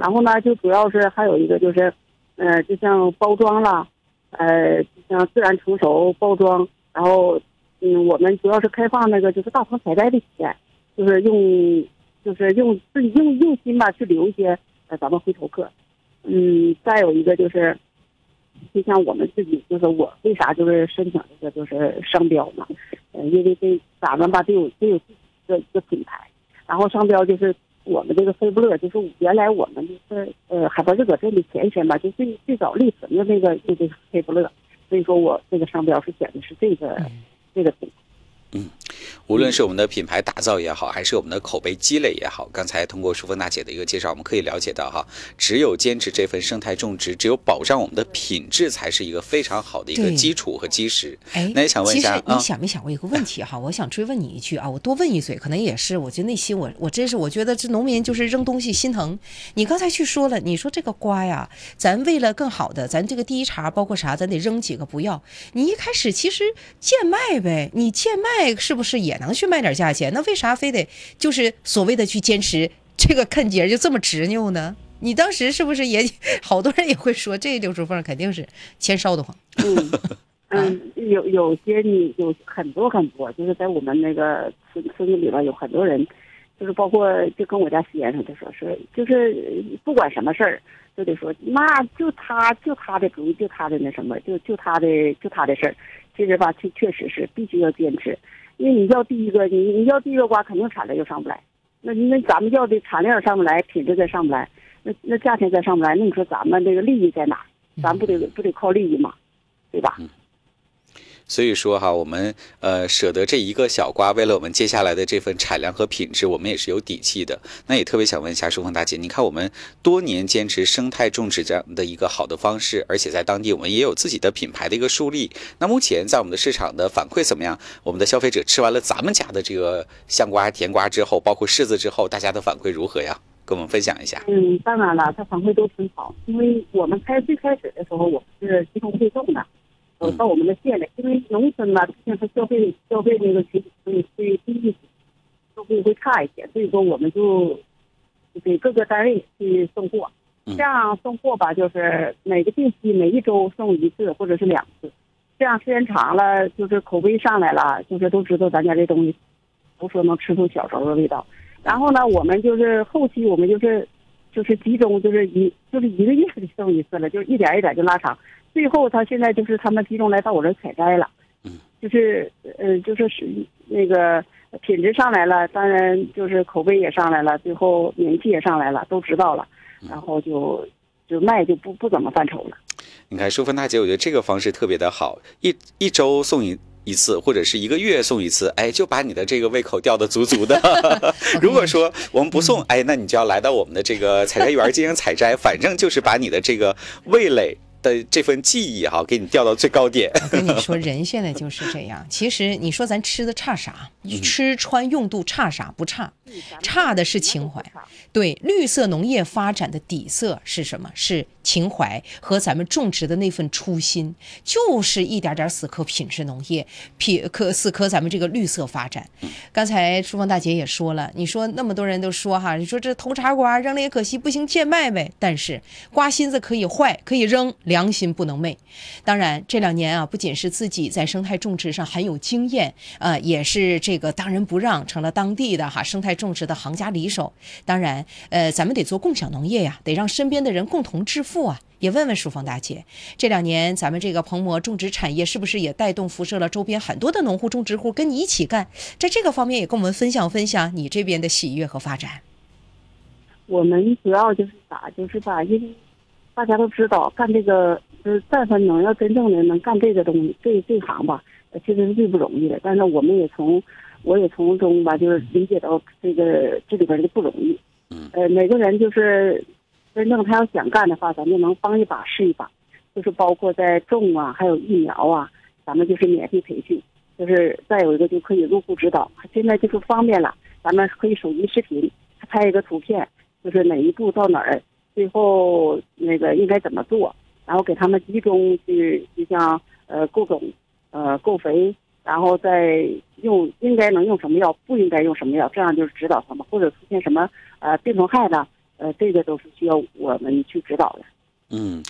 然后呢，就主要是还有一个就是，就像包装啦，就像自然成熟包装，然后我们主要是开放那个就是大棚采摘的体验，就是用自己用心吧去留一些咱们回头客。再有一个就是，就像我们自己就是我为啥就是申请这个就是商标嘛，因为咱们吧得有自己一个品牌，然后商标就是我们这个飞布勒，就是原来我们就是海拔日葛镇的前身吧，就最早立存的那个就这个飞布勒，所以说我这个商标是选的是这个品牌。 无论是我们的品牌打造也好，还是我们的口碑积累也好，刚才通过淑芬大姐的一个介绍，我们可以了解到哈，只有坚持这份生态种植，只有保障我们的品质，才是一个非常好的一个基础和基石。那也想问一下， 其实你想没想过一个问题哈？我想追问你一句啊，我多问一嘴，可能也是，我觉得内心我真是我觉得这农民就是扔东西心疼。你刚才去说了，你说这个瓜呀，咱为了更好的，咱这个第一茬包括啥，咱得扔几个不要。你一开始其实贱卖呗，你贱卖是不是也能去卖点价钱？那为啥非得就是所谓的去坚持这个看节就这么执拗呢？你当时是不是也好多人也会说这刘淑凤肯定是钱烧得慌？ 有些有很多，就是在我们那个村子里边有很多人，就是包括就跟我家先生就说是，就是不管什么事儿都得说，那就他的主意，就他的那什么，就他的事儿。其实吧，确实是必须要坚持，因为你要第一个，你要第一个瓜，肯定产量就上不来。那咱们要的产量上不来，品质再上不来，那价钱再上不来，那你说咱们这个利益在哪？咱不得靠利益嘛，对吧？ 所以说哈，我们舍得这一个小瓜，为了我们接下来的这份产量和品质，我们也是有底气的。那也特别想问一下淑凤大姐，你看我们多年坚持生态种植这样的一个好的方式，而且在当地我们也有自己的品牌的一个树立。那目前在我们的市场的反馈怎么样？我们的消费者吃完了咱们家的这个香瓜、甜瓜之后，包括柿子之后，大家的反馈如何呀？跟我们分享一下。 当然了，它反馈都挺好，因为我们最开始的时候，我们是集中配送的。到我们的县里，因为农村嘛，毕竟它消费那个群体会低一些，消费会差一些，所以说我们就给各个单位去送货。这样送货吧，就是每个定期每一周送1次或者是2次，这样时间长了，就是口碑上来了，就是都知道咱家这东西都说能吃出小时候的味道。然后呢，我们就是后期我们就是集中就是一个月就送1次了，就是一点一点就拉长。最后他现在就是他们集中来到我这采摘了，就是那个品质上来了，当然就是口碑也上来了，最后名气也上来了，都知道了，然后就卖就不怎么犯愁了。 你看淑芬大姐，我觉得这个方式特别的好，一周送一次，或者是1个月送1次，就把你的这个胃口吊得足足的。如果说我们不送，那你就要来到我们的这个采摘园进行采摘，反正就是把你的这个味蕾的这份记忆给你调到最高点。 我跟你说，人现在就是这样。其实你说咱吃的差啥？吃穿用度差啥？不差，差的是情怀。对，绿色农业发展的底色是什么？是情怀和咱们种植的那份初心，就是一点点死磕品质农业，死磕咱们这个绿色发展。刚才淑凤大姐也说了，你说那么多人都说哈，你说这头茬瓜扔了也可惜，不行贱卖呗。但是瓜心子可以坏，可以扔，良心不能昧。当然这2年啊，不仅是自己在生态种植上很有经验，也是这个当仁不让，成了当地的生态种植的行家里手。当然，咱们得做共享农业呀，得让身边的人共同致富啊。也问问淑凤大姐，这2年咱们这个棚膜种植产业是不是也带动辐射了周边很多的农户种植户跟你一起干？在这个方面也跟我们分享分享你这边的喜悦和发展。 我们主要就是因为大家都知道干这个，但凡要真正的能干这个东西，这行吧，其实是最不容易的。但是我也从中吧，就是理解到这里边的不容易。每个人就是真正他要想干的话，咱就能帮一把是一把，就是包括在种啊，还有疫苗啊，咱们就是免费培训，就是再有一个就可以入户指导。现在就是方便了，咱们可以手机视频拍一个图片，就是哪一步到哪儿，最后那个应该怎么做，然后给他们集中去，就像购种、购肥，然后再应该能用什么药，不应该用什么药，这样就是指导他们，或者出现什么病虫害的， 这个都是需要我们去指导的。 嗯，